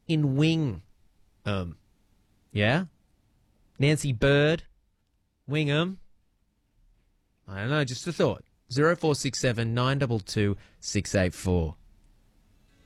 in Wing. Yeah? Nancy Bird, Wingham. I don't know, just a thought. 0467 922 684.